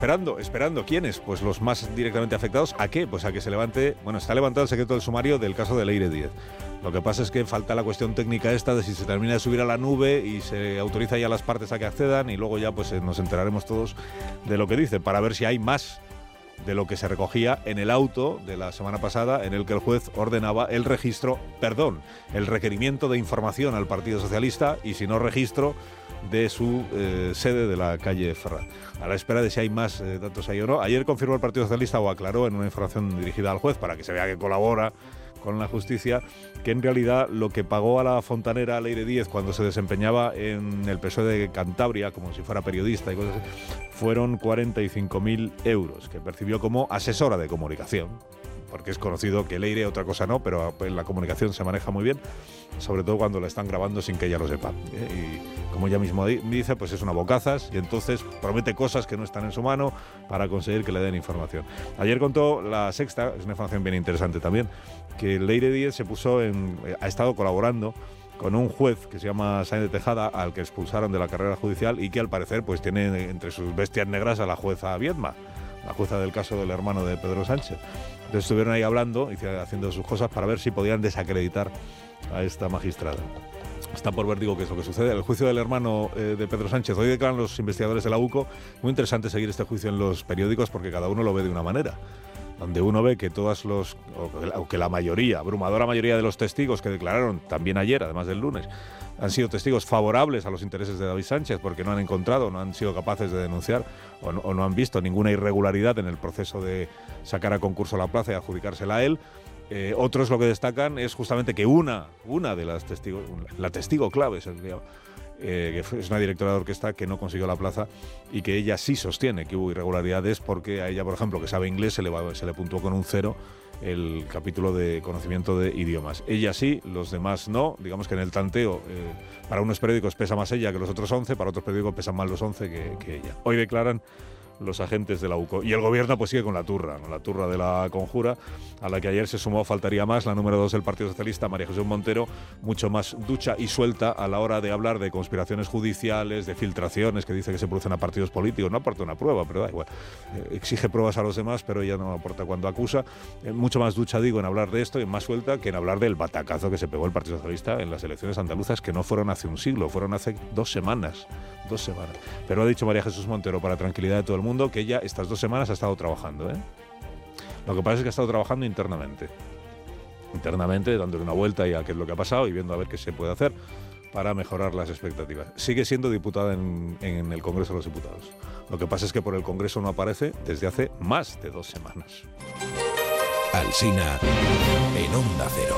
Esperando. ¿Quiénes? Pues los más directamente afectados. ¿A qué? Pues a que se levante... Bueno, está levantado el secreto del sumario del caso de Leire Díez. Lo que pasa es que falta la cuestión técnica esta de si se termina de subir a la nube y se autoriza ya a las partes a que accedan, y luego ya pues nos enteraremos todos de lo que dice, para ver si hay más de lo que se recogía en el auto de la semana pasada, en el que el juez ordenaba el requerimiento de información al Partido Socialista, y si no, registro de su sede de la calle Ferraz. A la espera de si hay más datos ahí o no. Ayer confirmó el Partido Socialista, o aclaró en una información dirigida al juez para que se vea que colabora con la justicia, que en realidad lo que pagó a la fontanera Leire Díez cuando se desempeñaba en el PSOE de Cantabria, como si fuera periodista y cosas así, fueron 45.000 euros, que percibió como asesora de comunicación, porque es conocido que Leire, otra cosa no, pero en la comunicación se maneja muy bien, sobre todo cuando la están grabando sin que ella lo sepa. Y como ella mismo dice, pues es una bocazas, y entonces promete cosas que no están en su mano para conseguir que le den información. Ayer contó La Sexta, es una información bien interesante también, que Leire Díez ha estado colaborando con un juez que se llama Sáenz de Tejada, al que expulsaron de la carrera judicial, y que al parecer pues tiene entre sus bestias negras a la jueza Viedma, la jueza del caso del hermano de Pedro Sánchez. Entonces estuvieron ahí hablando y haciendo sus cosas para ver si podían desacreditar a esta magistrada. Está por ver, digo, qué es lo que sucede. El juicio del hermano de Pedro Sánchez. Hoy declaran los investigadores de la UCO. Muy interesante seguir este juicio en los periódicos, porque cada uno lo ve de una manera. Donde uno ve que aunque la mayoría, abrumadora mayoría de los testigos que declararon también ayer, además del lunes, han sido testigos favorables a los intereses de David Sánchez, porque no han encontrado, no han sido capaces de denunciar o no han visto ninguna irregularidad en el proceso de sacar a concurso la plaza y adjudicársela a él. Otros lo que destacan es justamente que una de las testigos, la testigo clave, que es una directora de orquesta que no consiguió la plaza, y que ella sí sostiene que hubo irregularidades, porque a ella, por ejemplo, que sabe inglés, se le puntuó con un 0 el capítulo de conocimiento de idiomas. Ella sí, los demás no. Digamos que en el tanteo, para unos periódicos pesa más ella que los otros 11, para otros periódicos pesan más los 11 que ella. Hoy declaran los agentes de la UCO. Y el gobierno pues sigue con la turra, ¿no? La turra de la conjura, a la que ayer se sumó, faltaría más, la número 2 del Partido Socialista, María Jesús Montero, mucho más ducha y suelta a la hora de hablar de conspiraciones judiciales, de filtraciones que dice que se producen a partidos políticos. No aporta una prueba, pero da igual. Exige pruebas a los demás, pero ella no aporta cuando acusa. Mucho más ducha, digo, en hablar de esto, y más suelta que en hablar del batacazo que se pegó el Partido Socialista en las elecciones andaluzas, que no fueron hace un siglo, fueron hace 2 semanas. 2 semanas. Pero ha dicho María Jesús Montero, para tranquilidad de todo el mundo, que ella estas 2 semanas ha estado trabajando. Lo que pasa es que ha estado trabajando internamente, dándole una vuelta a qué es lo que ha pasado y viendo a ver qué se puede hacer para mejorar las expectativas. Sigue siendo diputada en el Congreso de los Diputados. Lo que pasa es que por el Congreso no aparece desde hace más de 2 semanas. Alsina en Onda Cero.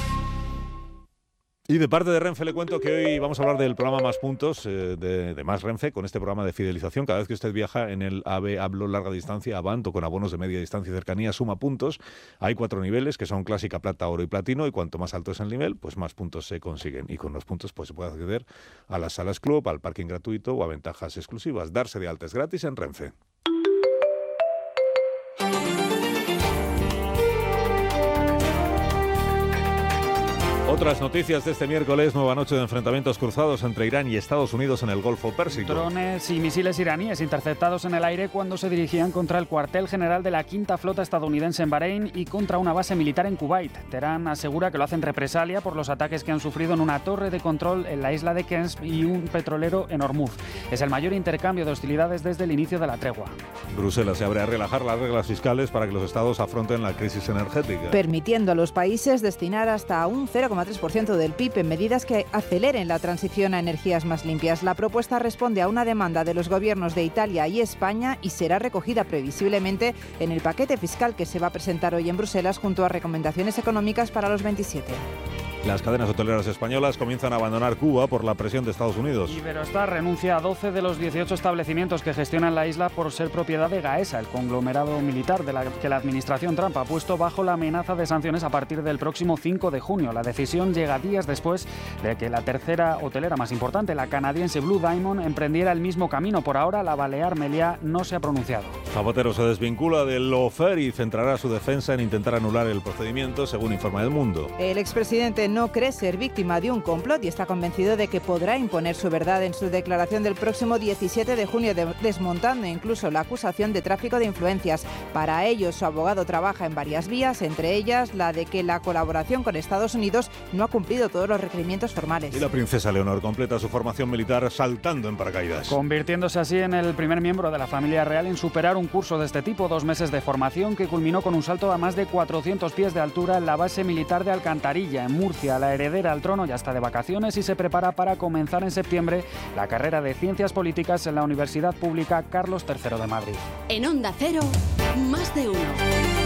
Y de parte de Renfe le cuento que hoy vamos a hablar del programa Más Puntos, de Más Renfe, con este programa de fidelización. Cada vez que usted viaja en el AVE Hablo larga distancia, Avant, o con abonos de media distancia y cercanía, suma puntos. Hay 4 niveles, que son clásica, plata, oro y platino, y cuanto más alto es el nivel, pues más puntos se consiguen. Y con los puntos pues se puede acceder a las salas club, al parking gratuito o a ventajas exclusivas. Darse de alta es gratis en Renfe. Otras noticias de este miércoles: nueva noche de enfrentamientos cruzados entre Irán y Estados Unidos en el Golfo Pérsico. Drones y misiles iraníes interceptados en el aire cuando se dirigían contra el cuartel general de la Quinta Flota estadounidense en Bahrein y contra una base militar en Kuwait. Teherán asegura que lo hace en represalia por los ataques que han sufrido en una torre de control en la isla de Kensp y un petrolero en Hormuz. Es el mayor intercambio de hostilidades desde el inicio de la tregua. Bruselas se abre a relajar las reglas fiscales para que los estados afronten la crisis energética, permitiendo a los países destinar hasta un 0,3% del PIB en medidas que aceleren la transición a energías más limpias. La propuesta responde a una demanda de los gobiernos de Italia y España y será recogida previsiblemente en el paquete fiscal que se va a presentar hoy en Bruselas, junto a recomendaciones económicas para los 27. Las cadenas hoteleras españolas comienzan a abandonar Cuba por la presión de Estados Unidos. Iberostar renuncia a 12 de los 18 establecimientos que gestionan la isla por ser propiedad de Gaesa, el conglomerado militar que la administración Trump ha puesto bajo la amenaza de sanciones a partir del próximo 5 de junio. La decisión llega días después de que la tercera hotelera más importante, la canadiense Blue Diamond, emprendiera el mismo camino. Por ahora, la balear Meliá no se ha pronunciado. Zapatero se desvincula del lawfare y centrará su defensa en intentar anular el procedimiento, según informa El Mundo. El expresidente no cree ser víctima de un complot y está convencido de que podrá imponer su verdad en su declaración del próximo 17 de junio, desmontando incluso la acusación de tráfico de influencias. Para ello, su abogado trabaja en varias vías, entre ellas la de que la colaboración con Estados Unidos no ha cumplido todos los requerimientos formales. Y la princesa Leonor completa su formación militar saltando en paracaídas, convirtiéndose así en el primer miembro de la familia real en superar un curso de este tipo, 2 meses de formación que culminó con un salto a más de 400 pies de altura en la base militar de Alcantarilla, en Murcia. La heredera al trono ya está de vacaciones y se prepara para comenzar en septiembre la carrera de Ciencias Políticas en la Universidad Pública Carlos III de Madrid. En Onda Cero, más de uno.